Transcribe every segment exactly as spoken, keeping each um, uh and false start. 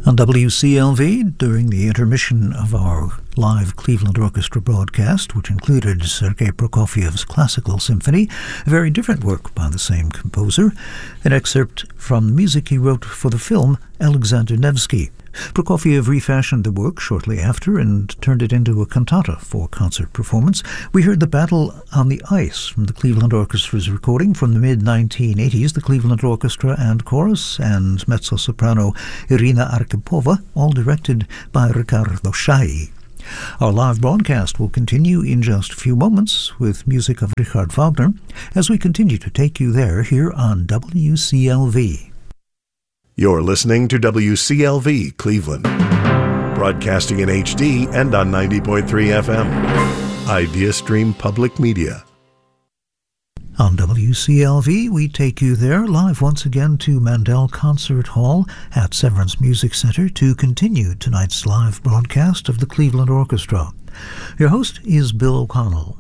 On W C L V, during the intermission of our live Cleveland Orchestra broadcast, which included Sergei Prokofiev's Classical Symphony, a very different work by the same composer, an excerpt from the music he wrote for the film Alexander Nevsky. Prokofiev refashioned the work shortly after and turned it into a cantata for concert performance. We heard The Battle on the Ice from the Cleveland Orchestra's recording from the mid nineteen eighties, the Cleveland Orchestra and Chorus, and mezzo-soprano Irina Arkhipova, all directed by Riccardo Schai. Our live broadcast will continue in just a few moments with music of Richard Wagner as we continue to take you there here on W C L V. You're listening to W C L V Cleveland, broadcasting in H D and on ninety point three F M. IdeaStream Public Media. On W C L V, we take you there live once again to Mandel Concert Hall at Severance Music Center to continue tonight's live broadcast of the Cleveland Orchestra. Your host is Bill O'Connell.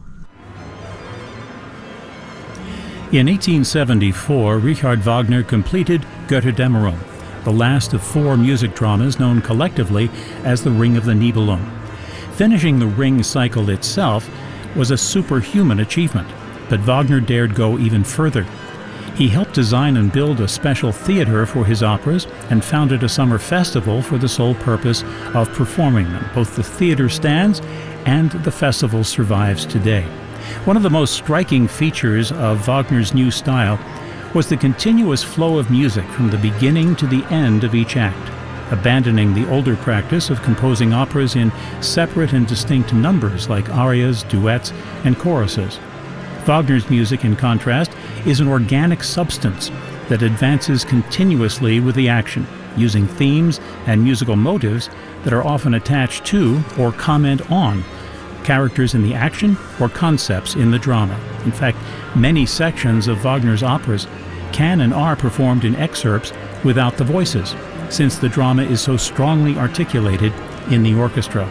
In eighteen seventy-four, Richard Wagner completed Götterdämmerung, the last of four music dramas known collectively as the Ring of the Nibelung. Finishing the Ring cycle itself was a superhuman achievement, but Wagner dared go even further. He helped design and build a special theater for his operas and founded a summer festival for the sole purpose of performing them. Both the theater stands and the festival survives today. One of the most striking features of Wagner's new style was the continuous flow of music from the beginning to the end of each act, abandoning the older practice of composing operas in separate and distinct numbers like arias, duets, and choruses. Wagner's music, in contrast, is an organic substance that advances continuously with the action, using themes and musical motives that are often attached to or comment on characters in the action or concepts in the drama. In fact, many sections of Wagner's operas can and are performed in excerpts without the voices, since the drama is so strongly articulated in the orchestra.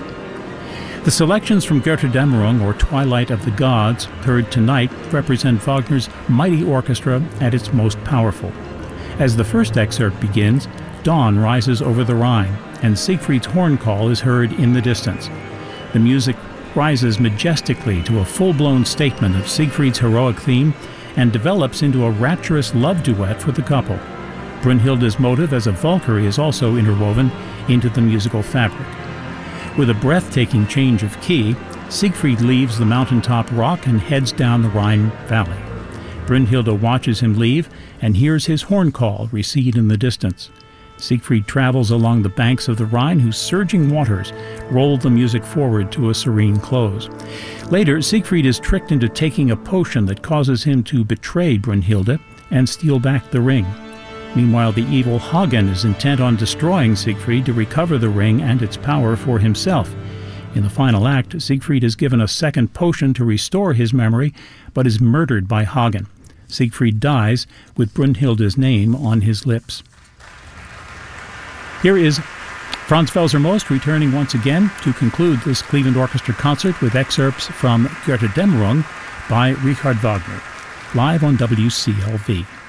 The selections from Götterdämmerung, or Twilight of the Gods, heard tonight represent Wagner's mighty orchestra at its most powerful. As the first excerpt begins, dawn rises over the Rhine, and Siegfried's horn call is heard in the distance. The music rises majestically to a full-blown statement of Siegfried's heroic theme and develops into a rapturous love duet for the couple. Brünnhilde's motive as a Valkyrie is also interwoven into the musical fabric. With a breathtaking change of key, Siegfried leaves the mountaintop rock and heads down the Rhine valley. Brünnhilde watches him leave and hears his horn call recede in the distance. Siegfried travels along the banks of the Rhine, whose surging waters roll the music forward to a serene close. Later, Siegfried is tricked into taking a potion that causes him to betray Brünnhilde and steal back the ring. Meanwhile, the evil Hagen is intent on destroying Siegfried to recover the ring and its power for himself. In the final act, Siegfried is given a second potion to restore his memory, but is murdered by Hagen. Siegfried dies with Brünnhilde's name on his lips. Here is Franz Welser Most returning once again to conclude this Cleveland Orchestra concert with excerpts from Götterdämmerung by Richard Wagner, live on W C L V.